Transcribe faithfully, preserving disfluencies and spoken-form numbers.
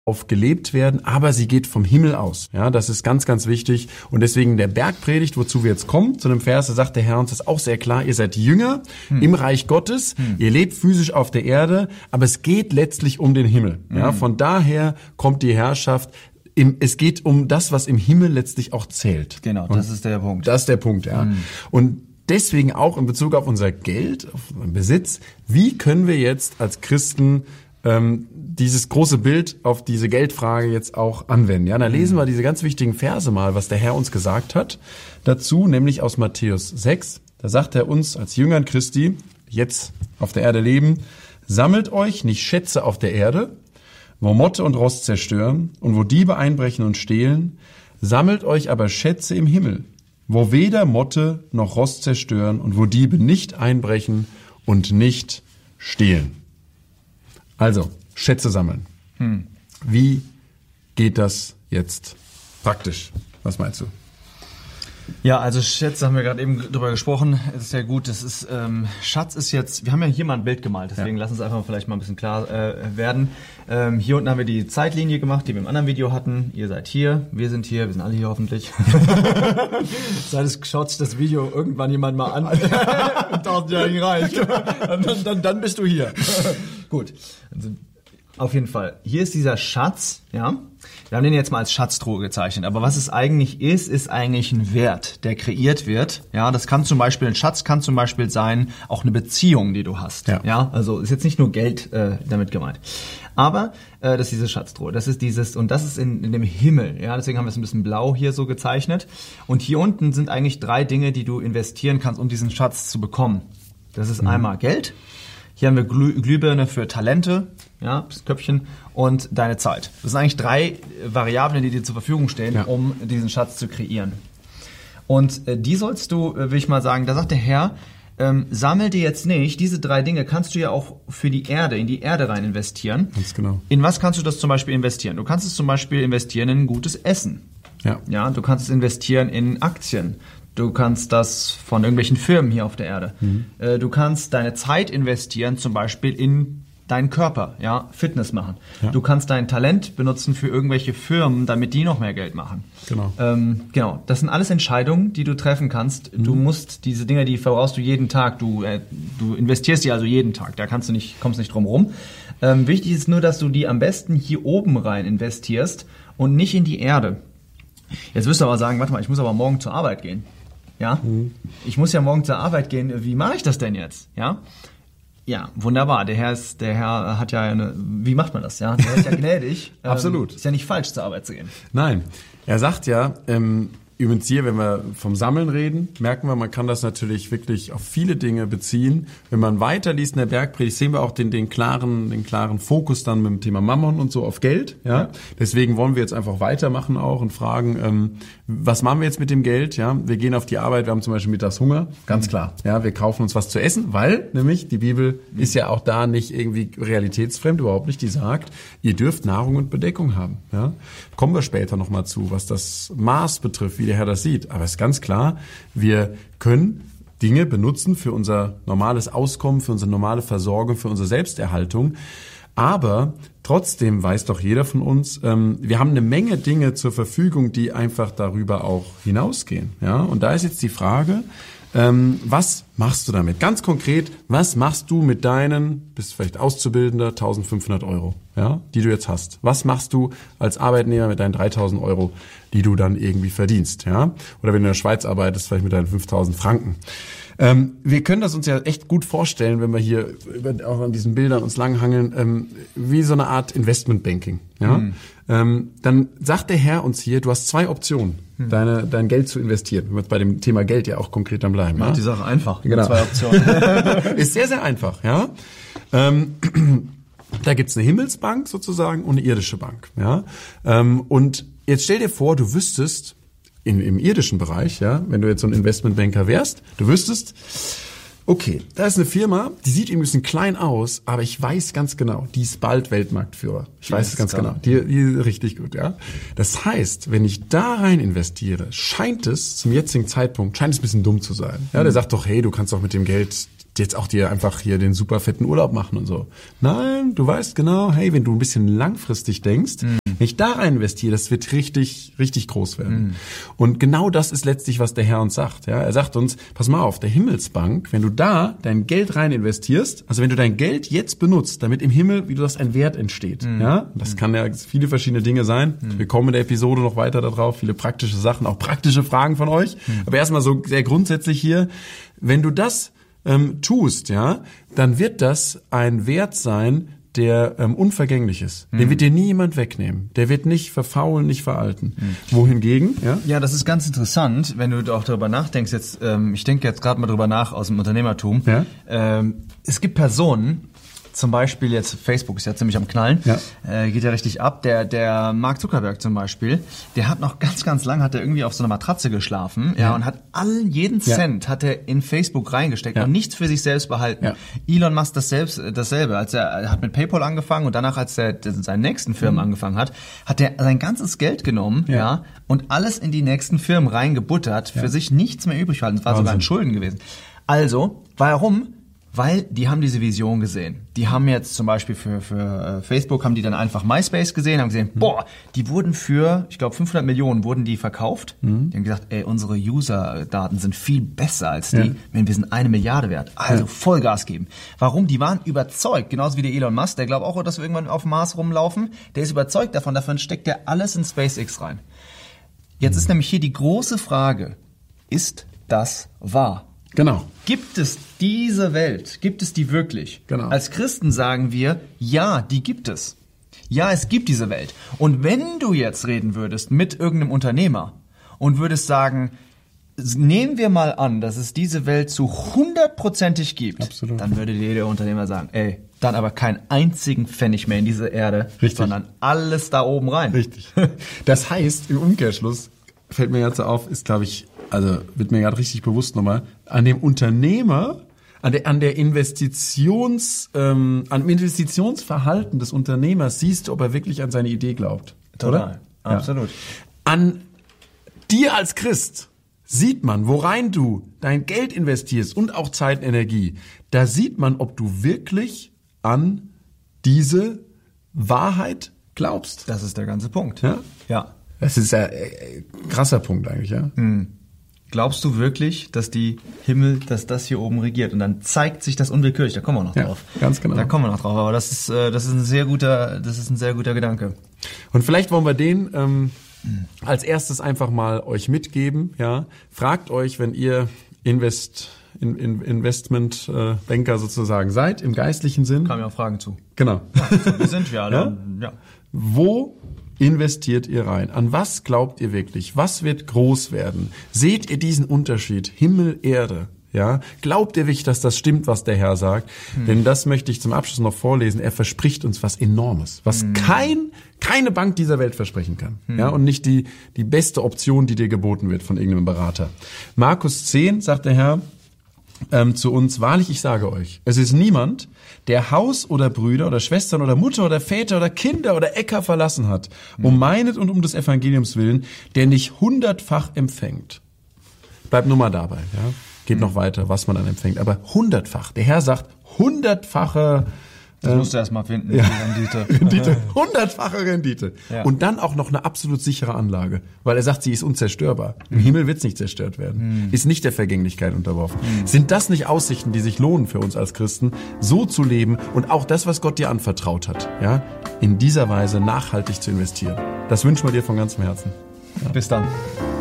auf gelebt werden, aber sie geht vom Himmel aus. Ja, das ist ganz, ganz wichtig. Und deswegen der Bergpredigt, wozu wir jetzt kommen, zu einem Vers, da sagt der Herr uns das auch sehr klar, ihr seid Jünger hm. im Reich Gottes, hm. ihr lebt physisch auf der Erde, aber es geht letztlich um den Himmel. Hm. Ja, von daher kommt die Herrschaft. Im, es geht um das, was im Himmel letztlich auch zählt. Genau, das Und ist der Punkt. Das ist der Punkt, ja. Hm. Und deswegen auch in Bezug auf unser Geld, auf unseren Besitz, wie können wir jetzt als Christen ähm, dieses große Bild auf diese Geldfrage jetzt auch anwenden. Ja, da lesen wir diese ganz wichtigen Verse mal, was der Herr uns gesagt hat dazu, nämlich aus Matthäus sechs. Da sagt er uns als Jüngern Christi, jetzt auf der Erde leben, sammelt euch nicht Schätze auf der Erde, wo Motte und Rost zerstören und wo Diebe einbrechen und stehlen, sammelt euch aber Schätze im Himmel, wo weder Motte noch Rost zerstören und wo Diebe nicht einbrechen und nicht stehlen. Also, Schätze sammeln. Hm. Wie geht das jetzt praktisch? Was meinst du? Ja, also Schätze haben wir gerade eben drüber gesprochen. Es ist ja gut, das ist, ähm, Schatz ist jetzt, wir haben ja hier mal ein Bild gemalt, deswegen ja. lass uns einfach vielleicht mal ein bisschen klar äh, werden. Ähm, hier unten haben wir die Zeitlinie gemacht, die wir im anderen Video hatten. Ihr seid hier, wir sind hier, wir sind alle hier hoffentlich. Schaut sich das Video irgendwann jemand mal an. Tausendjährigen Reich. dann, dann, dann bist du hier. Gut. Also, auf jeden Fall. Hier ist dieser Schatz, ja. Wir haben den jetzt mal als Schatztruhe gezeichnet. Aber was es eigentlich ist, ist eigentlich ein Wert, der kreiert wird. Ja, das kann zum Beispiel, ein Schatz kann zum Beispiel sein, auch eine Beziehung, die du hast. Ja. Ja, also ist jetzt nicht nur Geld äh, damit gemeint. Aber äh, das ist diese Schatztruhe. Das ist dieses, und das ist in, in dem Himmel. Ja, deswegen haben wir es ein bisschen blau hier so gezeichnet. Und hier unten sind eigentlich drei Dinge, die du investieren kannst, um diesen Schatz zu bekommen. Das ist mhm. einmal Geld. Hier haben wir Glüh- Glühbirne für Talente, ja, das Köpfchen, und deine Zeit. Das sind eigentlich drei Variablen, die dir zur Verfügung stehen, ja. um diesen Schatz zu kreieren. Und äh, die sollst du, äh, will ich mal sagen, da sagt der Herr, ähm, sammel dir jetzt nicht, diese drei Dinge kannst du ja auch für die Erde, in die Erde rein investieren. Ganz genau. In was kannst du das zum Beispiel investieren? Du kannst es zum Beispiel investieren in gutes Essen. Ja. Ja, du kannst es investieren in Aktien. Du kannst das von irgendwelchen Firmen hier auf der Erde. Mhm. Du kannst deine Zeit investieren, zum Beispiel in deinen Körper, ja, Fitness machen. Ja. Du kannst dein Talent benutzen für irgendwelche Firmen, damit die noch mehr Geld machen. Genau. Ähm, genau. Das sind alles Entscheidungen, die du treffen kannst. Mhm. Du musst diese Dinge, die verbrauchst du jeden Tag. Du, äh, du investierst die also jeden Tag. Da kannst du nicht, kommst nicht drum rum. Ähm, wichtig ist nur, dass du die am besten hier oben rein investierst und nicht in die Erde. Jetzt wirst du aber sagen, warte mal, ich muss aber morgen zur Arbeit gehen. Ja, mhm. Ich muss ja morgen zur Arbeit gehen. Wie mache ich das denn jetzt? Ja, ja, wunderbar. Der Herr ist, der Herr hat ja eine. Wie macht man das? Ja, der ist ja gnädig. Absolut. Ähm, ist ja nicht falsch, zur Arbeit zu gehen. Nein, er sagt ja. Ähm Übrigens hier, wenn wir vom Sammeln reden, merken wir, man kann das natürlich wirklich auf viele Dinge beziehen. Wenn man weiterliest in der Bergpredigt, sehen wir auch den, den klaren, den klaren Fokus dann mit dem Thema Mammon und so auf Geld. Ja, ja. Deswegen wollen wir jetzt einfach weitermachen auch und fragen, ähm, was machen wir jetzt mit dem Geld? Ja, wir gehen auf die Arbeit, wir haben zum Beispiel mittags Hunger, ganz klar. Ja, wir kaufen uns was zu essen, weil nämlich die Bibel ist ja auch da nicht irgendwie realitätsfremd, überhaupt nicht. Die sagt, ihr dürft Nahrung und Bedeckung haben. Ja, kommen wir später noch mal zu, was das Maß betrifft, wie der Herr das sieht. Aber es ist ganz klar, wir können Dinge benutzen für unser normales Auskommen, für unsere normale Versorgung, für unsere Selbsterhaltung. Aber trotzdem weiß doch jeder von uns, ähm, wir haben eine Menge Dinge zur Verfügung, die einfach darüber auch hinausgehen. Ja? Und da ist jetzt die Frage, ähm, was machst du damit? Ganz konkret, was machst du mit deinen, bist vielleicht Auszubildender, eintausendfünfhundert Euro, ja, die du jetzt hast? Was machst du als Arbeitnehmer mit deinen dreitausend Euro, die du dann irgendwie verdienst? Ja? Oder wenn du in der Schweiz arbeitest, vielleicht mit deinen fünftausend Franken. Ähm, wir können das uns ja echt gut vorstellen, wenn wir hier über, auch an diesen Bildern uns langhangeln, ähm, wie so eine Art Investmentbanking. Ja? Mhm. Ähm, dann sagt der Herr uns hier, du hast zwei Optionen, mhm. deine, dein Geld zu investieren. Wenn wir jetzt bei dem Thema Geld ja auch konkret dann bleiben. Macht ja? die Sache einfach. Genau. Zwei Optionen. Ist sehr, sehr einfach. Ja. Ähm, da gibt's eine Himmelsbank sozusagen und eine irdische Bank. Ja. Ähm, und jetzt stell dir vor, du wüsstest, In, im irdischen Bereich, ja, wenn du jetzt so ein Investmentbanker wärst, du wüsstest, okay, da ist eine Firma, die sieht irgendwie ein bisschen klein aus, aber ich weiß ganz genau, die ist bald Weltmarktführer. Ich die weiß es ganz klar. genau. Die, die ist richtig gut, ja. Das heißt, wenn ich da rein investiere, scheint es zum jetzigen Zeitpunkt, scheint es ein bisschen dumm zu sein. Ja, der sagt doch, hey, du kannst doch mit dem Geld jetzt auch dir einfach hier den super fetten Urlaub machen und so. Nein, du weißt genau, hey, wenn du ein bisschen langfristig denkst, mhm. wenn ich da rein investiere, das wird richtig, richtig groß werden. Mhm. Und genau das ist letztlich, was der Herr uns sagt. Ja, er sagt uns, pass mal auf, der Himmelsbank, wenn du da dein Geld rein investierst, also wenn du dein Geld jetzt benutzt, damit im Himmel, wie du sagst, ein Wert entsteht. Mhm. Ja, das mhm. kann ja viele verschiedene Dinge sein. Mhm. Wir kommen in der Episode noch weiter darauf, viele praktische Sachen, auch praktische Fragen von euch. Mhm. Aber erstmal so sehr grundsätzlich hier, wenn du das ähm, tust, ja, dann wird das ein Wert sein, der ähm, unvergänglich ist. Mhm. Den wird dir nie jemand wegnehmen. Der wird nicht verfaulen, nicht veralten. Mhm. Wohingegen, ja? Ja, das ist ganz interessant, wenn du auch darüber nachdenkst. Jetzt, ähm, ich denke jetzt gerade mal drüber nach aus dem Unternehmertum. Ja? Ähm, es gibt Personen, zum Beispiel jetzt Facebook ist ja ziemlich am Knallen, ja. Äh, geht ja richtig ab. Der der Mark Zuckerberg zum Beispiel, der hat noch ganz ganz lang hat er irgendwie auf so einer Matratze geschlafen, ja, ja und hat allen jeden ja. Cent hat er in Facebook reingesteckt ja. und nichts für sich selbst behalten. Ja. Elon Musk das selbst dasselbe, als er, er hat mit PayPal angefangen und danach als er seinen nächsten Firmen mhm. angefangen hat, hat er sein ganzes Geld genommen, ja, ja und alles in die nächsten Firmen reingebuttert, ja. für sich nichts mehr übrig gehalten. Das war Wahnsinn. Sogar in Schulden gewesen. Also, warum? Weil die haben diese Vision gesehen. Die haben jetzt zum Beispiel für, für äh, Facebook, haben die dann einfach MySpace gesehen, haben gesehen, mhm. boah, die wurden für, ich glaube fünfhundert Millionen wurden die verkauft. Mhm. Die haben gesagt, ey, unsere User-Daten sind viel besser als die, ja. wenn wir sind eine Milliarde wert. Also ja. Vollgas geben. Warum? Die waren überzeugt, genauso wie der Elon Musk, der glaubt auch, dass wir irgendwann auf dem Mars rumlaufen. Der ist überzeugt davon, davon steckt der alles in SpaceX rein. Jetzt mhm. ist nämlich hier die große Frage, ist das wahr? Genau. Gibt es diese Welt? Gibt es die wirklich? Genau. Als Christen sagen wir, ja, die gibt es. Ja, es gibt diese Welt. Und wenn du jetzt reden würdest mit irgendeinem Unternehmer und würdest sagen, nehmen wir mal an, dass es diese Welt zu hundertprozentig gibt, absolut, dann würde jeder Unternehmer sagen, ey, dann aber keinen einzigen Pfennig mehr in diese Erde, richtig, sondern alles da oben rein. Richtig. Das heißt, im Umkehrschluss, fällt mir jetzt auf, ist, glaube ich, also wird mir gerade richtig bewusst nochmal, an dem Unternehmer, an der, an der Investitions, ähm, am Investitionsverhalten des Unternehmers siehst du, ob er wirklich an seine Idee glaubt. Total, oder? Absolut. Ja. An dir als Christ sieht man, worein du dein Geld investierst und auch Zeit und Energie. Da sieht man, ob du wirklich an diese Wahrheit glaubst. Das ist der ganze Punkt. Ja? Ja. Das ist ja äh, krasser Punkt eigentlich, ja. Mhm. Glaubst du wirklich, dass die Himmel, dass das hier oben regiert? Und dann zeigt sich das unwillkürlich. Da kommen wir noch ja, drauf. Ganz genau. Da kommen wir noch drauf. Aber das ist, äh, das ist ein sehr guter, das ist ein sehr guter Gedanke. Und vielleicht wollen wir den ähm, mhm. als erstes einfach mal euch mitgeben. Ja, fragt euch, wenn ihr Invest in, in, Investmentbanker äh, sozusagen seid im geistlichen Sinn. Kamen ja auch Fragen zu. Genau. Ja, wir sind wir alle. Ja? Ja. Wo investiert ihr rein? An was glaubt ihr wirklich? Was wird groß werden? Seht ihr diesen Unterschied? Himmel, Erde. Ja? Glaubt ihr wirklich, dass das stimmt, was der Herr sagt? Hm. Denn das möchte ich zum Abschluss noch vorlesen. Er verspricht uns was Enormes, was hm. kein, keine Bank dieser Welt versprechen kann. Hm. Ja? Und nicht die, die beste Option, die dir geboten wird von irgendeinem Berater. Markus zehn sagt der Herr ähm, zu uns, wahrlich, ich sage euch, es ist niemand, der Haus oder Brüder oder Schwestern oder Mutter oder Väter oder Kinder oder Äcker verlassen hat, um meinet und um des Evangeliums willen, der nicht hundertfach empfängt. Bleibt nur mal dabei, ja. Geht mhm. noch weiter, was man dann empfängt. Aber hundertfach. Der Herr sagt, hundertfache Das musst du erst mal finden, ja. die Rendite. Rendite. Hundertfache Rendite. Ja. Und dann auch noch eine absolut sichere Anlage. Weil er sagt, sie ist unzerstörbar. Im mhm. Himmel wird es nicht zerstört werden. Mhm. Ist nicht der Vergänglichkeit unterworfen. Mhm. Sind das nicht Aussichten, die sich lohnen für uns als Christen, so zu leben und auch das, was Gott dir anvertraut hat, ja, in dieser Weise nachhaltig zu investieren? Das wünschen wir dir von ganzem Herzen. Ja. Bis dann.